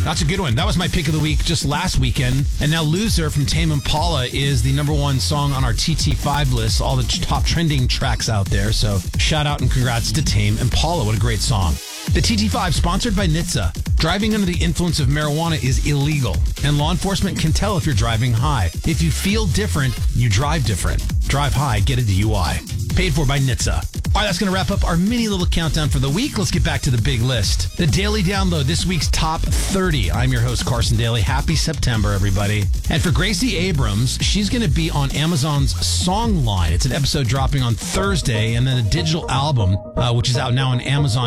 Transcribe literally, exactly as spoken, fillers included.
That's a good one. That was my pick of the week just last weekend. And now Loser from Tame Impala is the number one song on our T T five list, all the top trending tracks out there. So shout out and congrats to Tame Impala. What a great song. The T T five, sponsored by N H T S A. Driving under the influence of marijuana is illegal, and law enforcement can tell if you're driving high. If you feel different, you drive different. Drive high, get a D U I. Paid for by N H T S A. All right, that's going to wrap up our mini little countdown for the week. Let's get back to the big list. The Daily Download, this week's top thirty. I'm your host, Carson Daly. Happy September, everybody. And for Gracie Abrams, she's going to be on Amazon's Songline. It's an episode dropping on Thursday, and then a digital album, uh, which is out now on Amazon